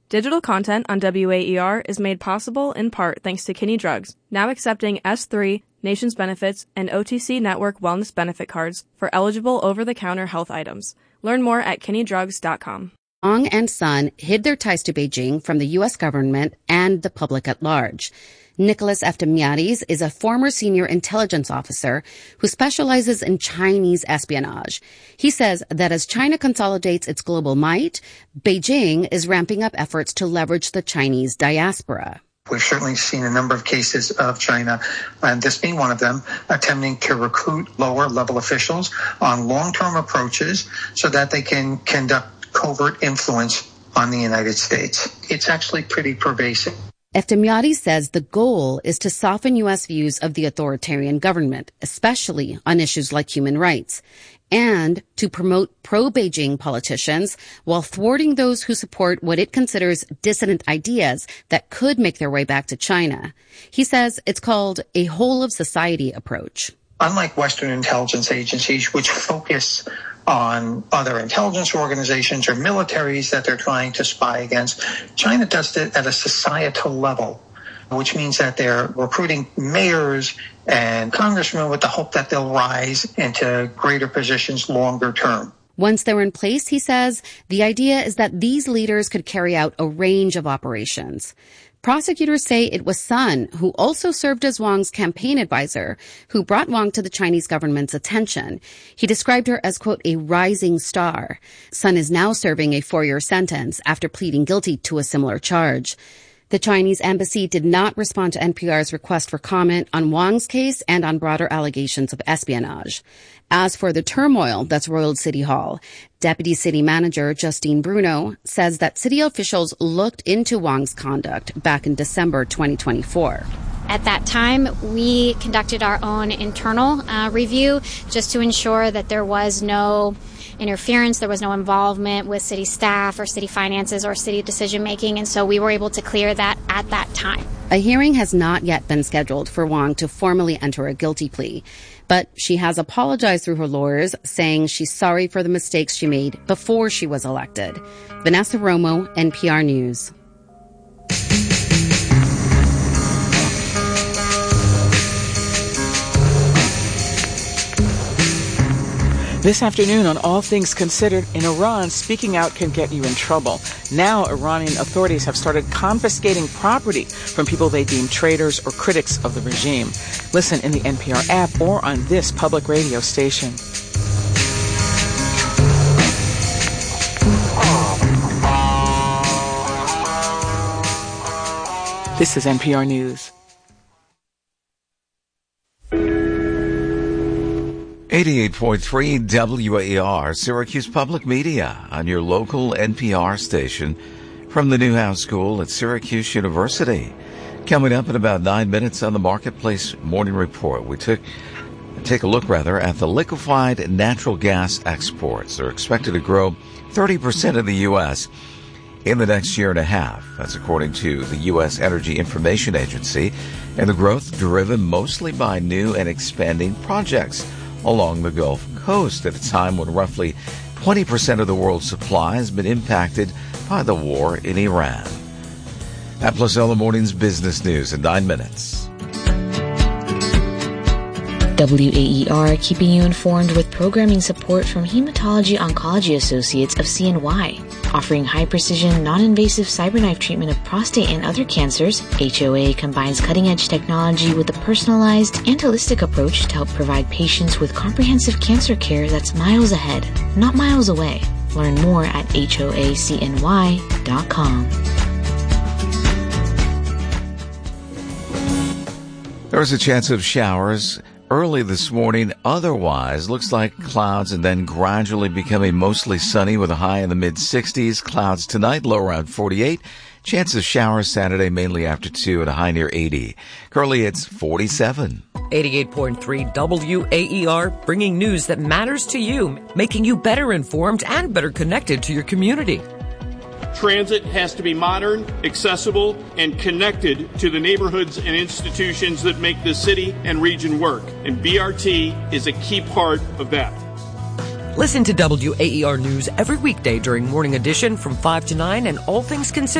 Digital content on WAER is made possible in part thanks to Kinney Drugs, now accepting S3, Nations Benefits, and OTC Network Wellness Benefit cards for eligible over-the-counter health items. Learn more at kinneydrugs.com. Wang and Sun hid their ties to Beijing from the U.S. government and the public at large. Nicholas Eftimiades is a former senior intelligence officer who specializes in Chinese espionage. He says that as China consolidates its global might, Beijing is ramping up efforts to leverage the Chinese diaspora. We've certainly seen a number of cases of China, and this being one of them, attempting to recruit lower-level officials on long-term approaches so that they can conduct covert influence on the United States. It's actually pretty pervasive. Eftimiades says the goal is to soften U.S. views of the authoritarian government, especially on issues like human rights, and to promote pro-Beijing politicians while thwarting those who support what it considers dissident ideas that could make their way back to China. He says it's called a whole-of-society approach. Unlike Western intelligence agencies, which focus on other intelligence organizations or militaries that they're trying to spy against, China does it at a societal level, which means that they're recruiting mayors and congressmen with the hope that they'll rise into greater positions longer term. Once they're in place, he says, the idea is that these leaders could carry out a range of operations. Prosecutors say it was Sun, who also served as Wang's campaign advisor, who brought Wang to the Chinese government's attention. He described her as, quote, a rising star. Sun is now serving a 4-year sentence after pleading guilty to a similar charge. The Chinese embassy did not respond to NPR's request for comment on Wang's case and on broader allegations of espionage. As for the turmoil that's roiled City Hall, Deputy City Manager Justine Bruno says that city officials looked into Wang's conduct back in December 2024. At that time, we conducted our own internal review just to ensure that there was no interference, there was no involvement with city staff or city finances or city decision-making, and so we were able to clear that at that time. A hearing has not yet been scheduled for Wang to formally enter a guilty plea, but she has apologized through her lawyers, saying she's sorry for the mistakes she made before she was elected. Vanessa Romo, NPR News. This afternoon on All Things Considered, in Iran, speaking out can get you in trouble. Now, Iranian authorities have started confiscating property from people they deem traitors or critics of the regime. Listen in the NPR app or on this public radio station. This is NPR News. 88.3 WAER, Syracuse Public Media, on your local NPR station from the Newhouse School at Syracuse University. Coming up in about 9 minutes on the Marketplace Morning Report, we take a look at the liquefied natural gas exports. They're expected to grow 30% in the U.S. in the next year and a half. That's according to the U.S. Energy Information Agency, and the growth driven mostly by new and expanding projects along the Gulf Coast at a time when roughly 20% of the world's supply has been impacted by the war in Iran. That plus all the morning's business news in 9 minutes. WAER keeping you informed with programming support from Hematology Oncology Associates of CNY. Offering high-precision, non-invasive CyberKnife treatment of prostate and other cancers, HOA combines cutting-edge technology with a personalized and holistic approach to help provide patients with comprehensive cancer care that's miles ahead, not miles away. Learn more at HOACNY.com. There's a chance of showers early this morning. Otherwise, looks like clouds and then gradually becoming mostly sunny with a high in the mid-60s. Clouds tonight, low around 48. Chance of showers Saturday, mainly after 2 and a high near 80. Currently, it's 47. 88.3 WAER, bringing news that matters to you, making you better informed and better connected to your community. Transit has to be modern, accessible, and connected to the neighborhoods and institutions that make the city and region work. And BRT is a key part of that. Listen to WAER News every weekday during Morning Edition from 5 to 9 and All Things Considered